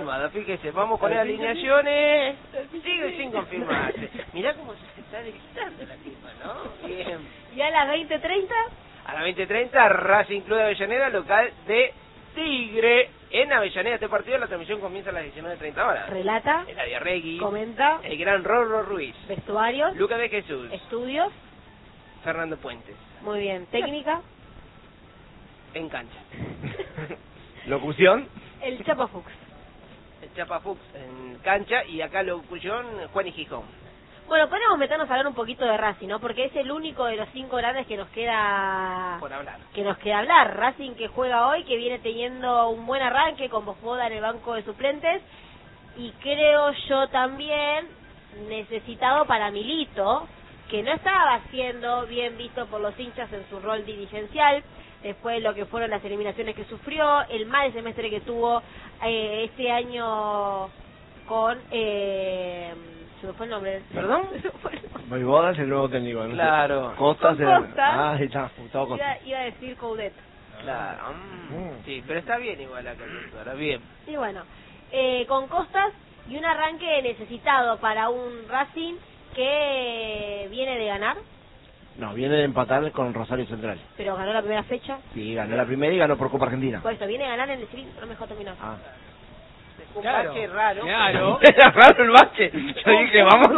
confirmado, fíjese, vamos con las alineaciones, sigue sin confirmarse. Mirá cómo se está debilitando la tipa, ¿no? Bien. ¿Y a las 20:30? A las 20:30, Racing Club de Avellaneda, local de Tigre. En Avellaneda, este partido, la transmisión comienza a las 19:30 horas. Relata. Eladia Regui. Comenta. El gran Rorro Ruiz. Vestuarios. Lucas de Jesús. Estudios. Fernando Puentes. Muy bien. Técnica. En cancha. Locución. El Chapa Fuchs. El Chapa Fuchs en cancha y acá locución Juan y Gijón. Bueno, podemos meternos a hablar un poquito de Racing, ¿no? Porque es el único de los 5 grandes que nos queda... Por hablar. Que nos queda hablar. Racing que juega hoy, que viene teniendo un buen arranque con Bofoda en el banco de suplentes. Y creo yo también necesitado para Milito, que no estaba siendo bien visto por los hinchas en su rol dirigencial, después de lo que fueron las eliminaciones que sufrió, el mal semestre que tuvo este año con... se me fue el nombre. ¿Perdón? Voivoda es el nuevo técnico, ¿no? Claro. Costas. Costa. Ahí está, Gustavo Costa. Iba a decir Coudet. Claro. Sí, pero está bien igual la conductora, bien. Y bueno, con Costas y un arranque necesitado para un Racing que viene de ganar, No, viene de empatar con Rosario Central. pero ganó la primera fecha. Sí, ganó la primera y ganó por Copa Argentina. Por eso, viene a ganar en el cilindro, no me dejó terminar. Ah. Un Claro, bache raro. claro. Era raro el bache. Yo dije, vamos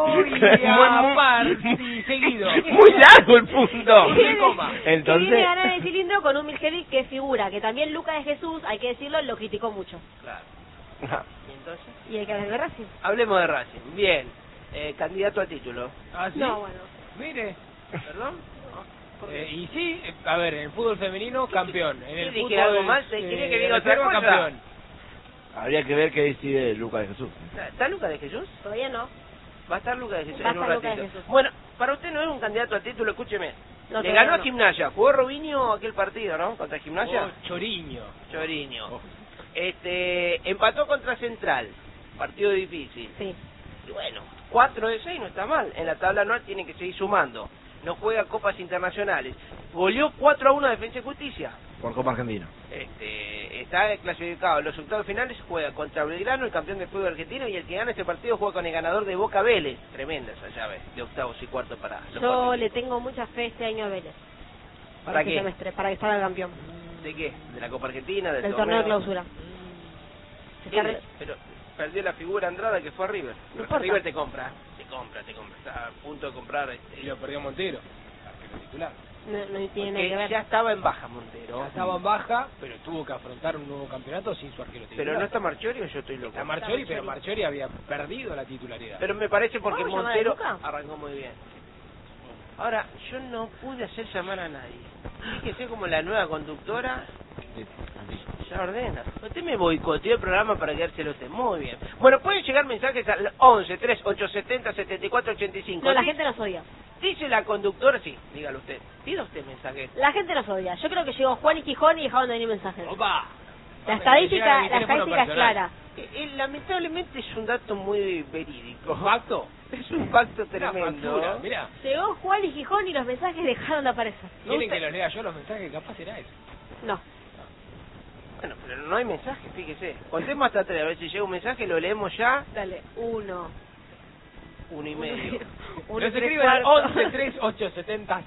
Sí, seguido. Muy largo el punto. Que viene Entonces... a ganar en el cilindro con un Milgeli que figura, que también Lucas de Jesús, hay que decirlo, lo criticó mucho. Claro. ¿Y entonces? Y hay que hablar de Racing. Hablemos de Racing. Bien. Candidato a título. ¿Ah, sí? No, bueno. Mire. ¿Perdón? Y sí, a ver, en el fútbol femenino, campeón. En el dije fútbol algo más? ¿Quiere que diga otra reserva, cosa? campeón. Habría que ver qué decide Lucas de Jesús. ¿Está Lucas de Jesús? Todavía no. Va a estar Lucas de Jesús Va a en un estar Lucas ratito. de Jesús. Bueno, para usted no es un candidato a título, escúcheme. No, Le todavía ganó a no. Gimnasia. Jugó Robinho aquel partido, ¿no? Contra Gimnasia. Oh, Choriño. Choriño. Oh. Empató contra Central. Partido difícil. Sí. Y bueno, 4 de 6 no está mal. En la tabla anual tiene que seguir sumando. No juega copas internacionales. Goleó 4-1 a Defensa y Justicia. Por Copa Argentina. Está clasificado. En los octavos finales juega contra Belgrano, el campeón del fútbol argentino, y el que gana este partido juega con el ganador de Boca Vélez. Tremenda esa llave de octavos y cuartos para los Yo cuatro le equipos. tengo mucha fe este año a Vélez. ¿Para este qué? semestre, para que salga campeón. ¿De qué? ¿De la Copa Argentina? ¿Del Del torneo de clausura. Se está re- Pero perdió la figura Andrada que fue a River. No importa. River te compra. Está a punto de comprar. Y lo perdió Montero, arquero titular. no tiene nada que Porque ver. ya estaba en baja Montero. Ya estaba en baja, pero tuvo que afrontar un nuevo campeonato sin su arquero titular. Pero no está Marchiori o yo estoy loco. Está Marchiori, pero Marchiori había perdido la titularidad. Pero me parece porque ¿Vamos a llamar a Montero Luca? arrancó muy bien. Ahora, yo no pude hacer llamar a nadie. Fíjese como la nueva conductora ya ordena. Usted me boicoteó el programa para quedárselo usted. Muy bien. Bueno, pueden llegar mensajes al 11 3870 7485. No, la gente nos odia. Dice la conductora, sí, dígalo usted. Pida usted mensaje. La gente nos odia. Yo creo que llegó Juan y Gijón y dejaron de venir mensajes. ¡Opa! La estadística, Mi teléfono es personal. clara. Lamentablemente es un dato muy verídico. ¿Facto? Es un pacto Una tremendo. factura, mirá. Llegó Juan y Gijón y los mensajes dejaron de aparecer. ¿Quieren que los lea yo los mensajes? Capaz será eso. No. Bueno, pero no hay mensaje, fíjese. Contemos hasta 3, a ver si llega un mensaje, lo leemos ya. Dale, 1. 1 y medio. Nos escriben al 11 3 870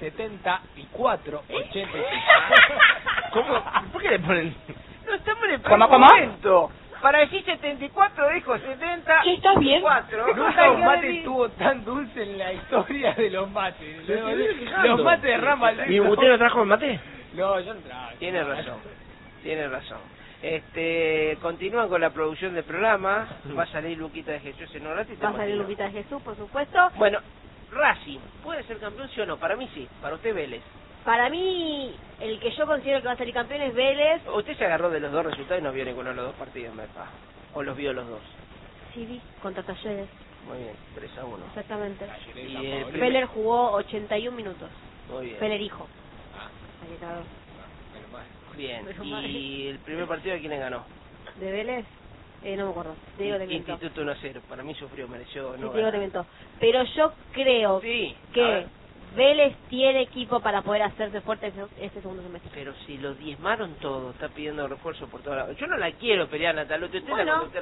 74 86. ¿Cómo? ¿Por qué le ponen? No estamos en el ¿Cómo? momento. Para decir 74 dijo 70. ¿Qué estás bien? 4. Nunca un mate estuvo tan dulce en la historia de los mates. Los mates de Rama al ¿Y usted no trajo el mate? No, yo no traje. Tiene razón. Tiene razón. Continúan con la producción del programa. Va a salir Luquita de Jesús en un ratito. Va a salir continúa. Luquita de Jesús, por supuesto. Bueno, Racing, ¿puede ser campeón sí o no? Para mí sí, para usted Vélez. Para mí, el que yo considero que va a salir campeón es Vélez. Usted se agarró de los dos resultados y no vio ninguno de los dos partidos, me parece. ¿O los vio los dos? Sí, vi, contra Talleres. Muy bien, 3-1. Exactamente. Y el primer- Feller jugó 81 minutos. Muy bien. Feller hijo. Ah, Ahí está. menos mal. Bien. Pero mal. ¿Y el primer partido de quién ganó? ¿De Vélez? No me acuerdo. Te digo, te miento. Instituto 1-0. Para mí sufrió, mereció. Sí, No te digo, te ganar. miento. Pero yo creo Sí. a que ver, Vélez tiene equipo para poder hacerse fuerte este segundo semestre. pero si lo diezmaron todo, está pidiendo refuerzo por toda la... Yo no la quiero pelear, Natalia. Usted es la Bueno. conductora